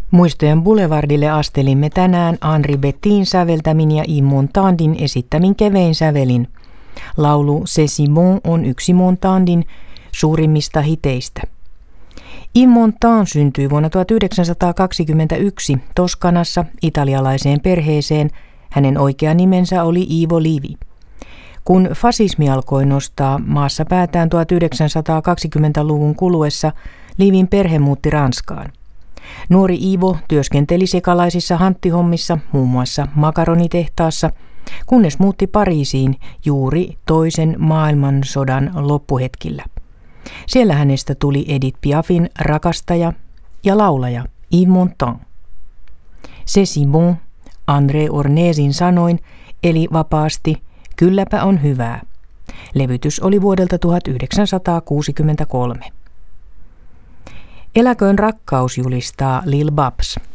Muistojen boulevardille astelimme tänään Henri Bettin säveltämin ja Yves Montandin esittämin kevein sävelin. Laulu C'est bon on yksi Montandin suurimmista hiteistä. Yves Montand syntyi vuonna 1921 Toskanassa italialaiseen perheeseen. Hänen oikea nimensä oli Ivo Livi. Kun fasismi alkoi nostaa maassa päätään 1920-luvun kuluessa, Livin perhe muutti Ranskaan. Nuori Ivo työskenteli sekalaisissa hanttihommissa, muun muassa makaronitehtaassa, kunnes muutti Pariisiin juuri toisen maailmansodan loppuhetkillä. Siellä hänestä tuli Edith Piafin rakastaja ja laulaja Yves Montand. C'est bon, André Ornezin sanoin, eli vapaasti, kylläpä on hyvää. Levytys oli vuodelta 1963. Eläköön rakkaus, julistaa Lil Babs.